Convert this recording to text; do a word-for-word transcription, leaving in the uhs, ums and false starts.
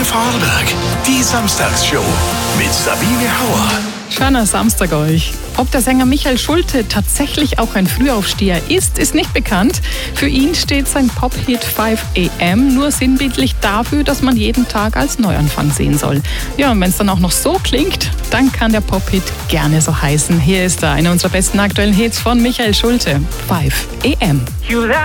Vorarlberg. Die Samstagsshow mit Sabine Hauer. Schöner Samstag euch. Ob der Sänger Michael Schulte tatsächlich auch ein Frühaufsteher ist, ist nicht bekannt. Für ihn steht sein Pop-Hit five a m nur sinnbildlich dafür, dass man jeden Tag als Neuanfang sehen soll. Ja, und wenn es dann auch noch so klingt, dann kann der Pop-Hit gerne so heißen. Hier ist er, einer unserer besten aktuellen Hits von Michael Schulte, five a m